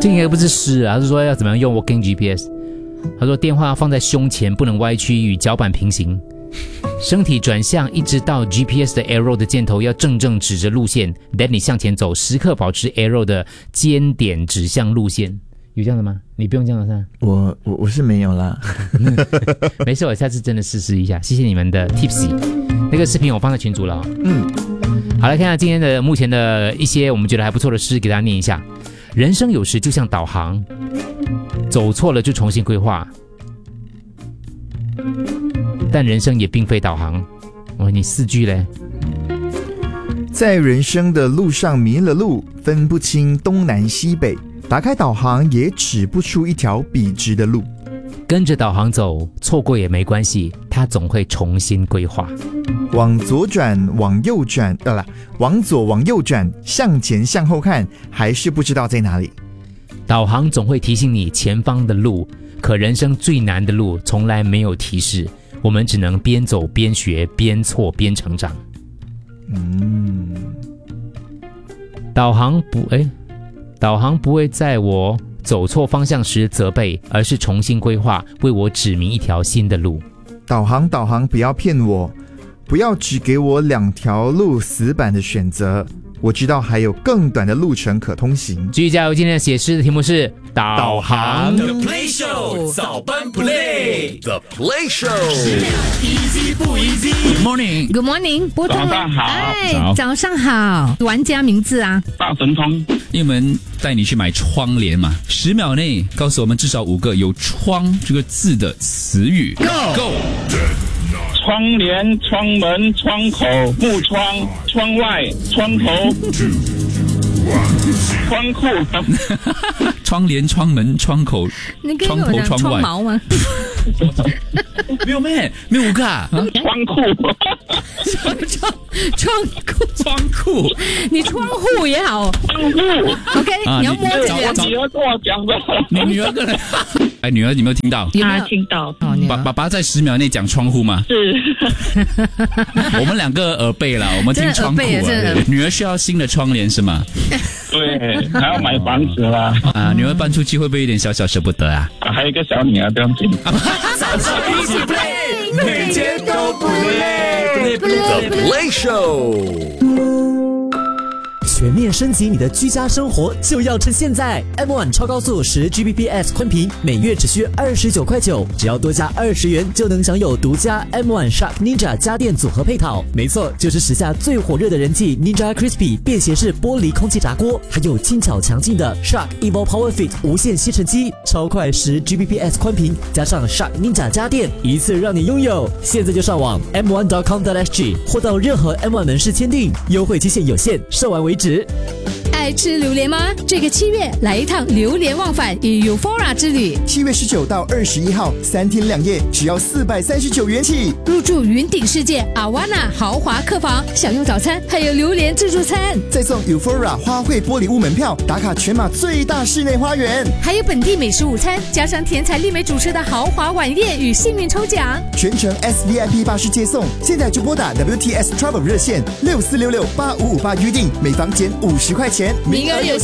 这应该不是诗啊，他是说要怎么样用 Walking GPS。他说电话放在胸前，不能歪曲，与脚板平行，身体转向，一直到 GPS 的 arrow 的箭头要正指着路线 ，then 你向前走，时刻保持 arrow 的尖点指向路线。有这样的吗？你不用这样的噻。 我是没有啦。 没事，我下次真的试一下。谢谢你们的 tipsy， 那个视频我放在群组了。好，来看看今天的目前的一些我们觉得还不错的诗，给大家念一下。人生有时就像导航，走错了就重新规划，但人生也并非导航。你4句嘞。 在人生的路上迷了路，分不清东南西北，打开导航也指不出一条笔直的路。 跟着导航走，错过也没关系，它总会重新规划。 往左转，往右转，往左往右转，向前向后看，还是不知道在哪里。 导航总会提醒你前方的路，可人生最难的路从来没有提示，我们只能边走边学，边错边成长。导航不会在我走错方向时责备，而是重新规划，为我指明一条新的路。 导航不要骗我，不要只给我2条路死板的选择，我知道还有更短的路程可通行。 继续加油！今天的写诗的题目是导航。 The Play Show 早班 Play The Play Show Easy 不 Easy Good morning， 早上好， 早上好，玩家名字啊？ 大神通。 因为我们带你去买窗帘嘛，10秒内告诉我们至少5个有窗这个字的词语。Go！ 窗帘、窗门、窗口、木窗、窗外、窗头、窗库。 窗帘、窗门、窗口、窗头、窗外。 毛吗？ 没有咩？没有5个啊？ 窗库。 窗库。 你窗户也好。 窗户。 OK，你要摸着我女儿跟我讲的。 你女儿跟哎，女儿你有没有听到？ 有没有听到？ 爸爸在10秒内讲窗户吗？ 是。 我们2个耳背了，我们听窗户啊。女儿需要新的窗帘是吗？ 对，还要买房子啦。 女儿搬出去会不会有点小小舍不得啊？ 还有一个小女儿，不用紧。 早上一起 play， 每天都不累。The Play Show。 全面升级你的居家生活就要趁现在 M1 超高速10 Gbps 宽频，每月只需29.9块，只要多加20元就能享有独家 M1 Shark Ninja 家电组合配套。没错，就是时下最火热的人气 Ninja Crispy 便携式玻璃空气炸锅，还有轻巧强劲的 Shark Evo Power Fit 无线吸尘机，超快10 Gbps 宽频，加上 Shark Ninja 家电，一次让你拥有。现在就上网 m1.com.sg 或到任何 M1 门市签订，优惠期限有限，售完为止。 爱吃榴莲吗？这个7月来一趟榴莲忘返与 Euphora 之旅。 7月19到21号，3天2夜，只要439元起。 入住云顶世界阿瓦纳豪华客房，享用早餐，还有榴莲自助餐， 再送 Euphora 花卉玻璃屋门票，打卡全马最大室内花园， 还有本地美食午餐，加上甜彩丽美主持的豪华晚宴与幸运抽奖， 全程 SVIP 巴士接送。现在就拨打 WTS Travel 热线64668558预定，每房减50块钱， 名额有限。